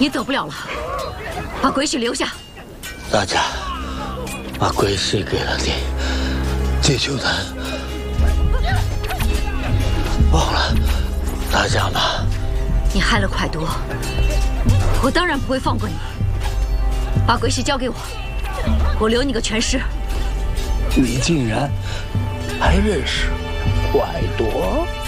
你走不了了，把鬼婿留下。 大家把鬼婿给了你，济秋丹忘了大家吗？ 你害了蒯夺，我当然不会放过你。把鬼婿交给我，我留你个全尸。 你竟然还认识蒯夺？